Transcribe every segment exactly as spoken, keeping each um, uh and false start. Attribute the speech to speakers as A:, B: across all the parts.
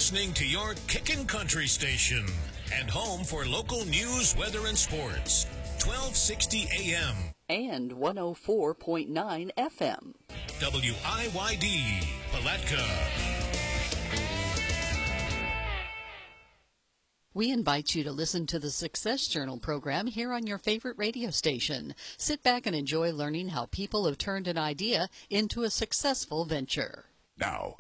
A: listening to your Kickin' Country station and home for local news, weather, and sports. twelve sixty A M
B: and one oh four point nine F M.
A: W I Y D, Palatka.
B: We invite you to listen to the Success Journal program here on your favorite radio station. Sit back and enjoy learning how people have turned an idea into a successful venture.
C: Now,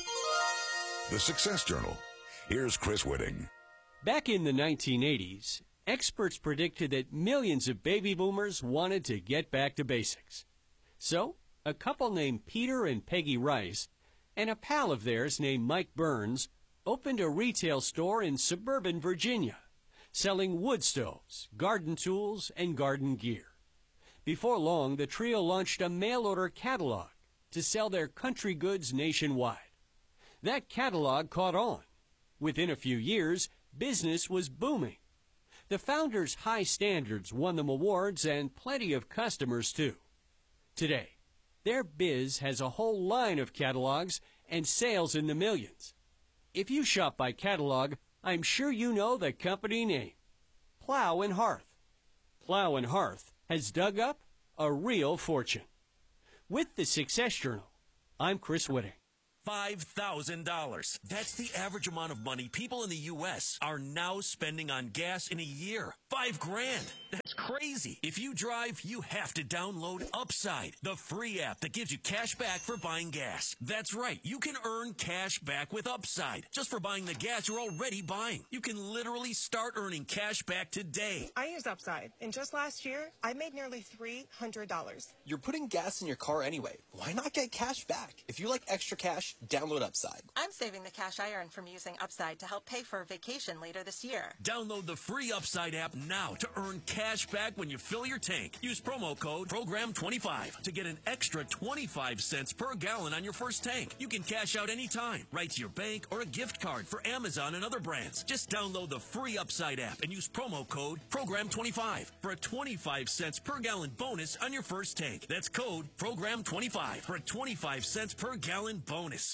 C: the Success Journal. Here's Chris Whitting.
D: Back in the nineteen eighties, experts predicted that millions of baby boomers wanted to get back to basics. So, a couple named Peter and Peggy Rice and a pal of theirs named Mike Burns opened a retail store in suburban Virginia, selling wood stoves, garden tools, and garden gear. Before long, the trio launched a mail-order catalog to sell their country goods nationwide. That catalog caught on. Within a few years, business was booming. The founders' high standards won them awards and plenty of customers, too. Today, their biz has a whole line of catalogs and sales in the millions. If you shop by catalog, I'm sure you know the company name, Plow and Hearth. Plow and Hearth has dug up a real fortune. With the Success Journal, I'm Chris Whitting.
E: five thousand dollars. That's the average amount of money people in the U S are now spending on gas in a year. Five grand. That's crazy. If you drive, you have to download Upside, the free app that gives you cash back for buying gas. That's right. You can earn cash back with Upside just for buying the gas you're already buying. You can literally start earning cash back today.
F: I use Upside, and just last year, I made nearly three hundred dollars.
G: You're putting gas in your car anyway. Why not get cash back? If you like extra cash, download Upside.
F: I'm saving the cash I earn from using Upside to help pay for a vacation later this year.
E: Download the free Upside app now to earn cash back when you fill your tank. Use promo code program twenty-five to get an extra twenty-five cents per gallon on your first tank. You can cash out anytime, right to your bank or a gift card for Amazon and other brands. Just download the free Upside app and use promo code program twenty-five for a twenty-five cents per gallon bonus on your first tank. That's code program twenty-five for a twenty-five cents per gallon bonus.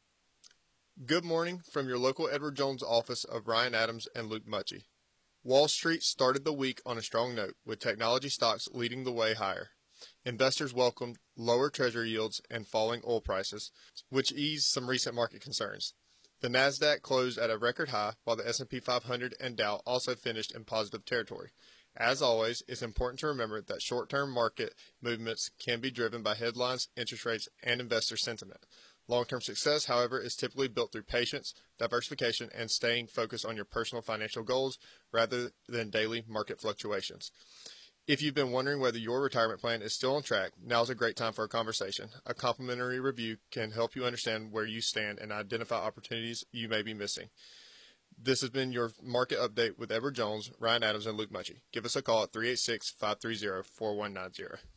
H: Good morning from your local Edward Jones office of Ryan Adams and Luke Mutchie. Wall Street started the week on a strong note, with technology stocks leading the way higher. Investors welcomed lower treasury yields and falling oil prices, which eased some recent market concerns. The Nasdaq closed at a record high, while the S and P five hundred and Dow also finished in positive territory. As always, it's important to remember that short-term market movements can be driven by headlines, interest rates, and investor sentiment. Long-term success, however, is typically built through patience, diversification, and staying focused on your personal financial goals rather than daily market fluctuations. If you've been wondering whether your retirement plan is still on track, now's a great time for a conversation. A complimentary review can help you understand where you stand and identify opportunities you may be missing. This has been your market update with Edward Jones, Ryan Adams, and Luke Mutchie. Give us a call at three eight six, five three zero, four one nine zero.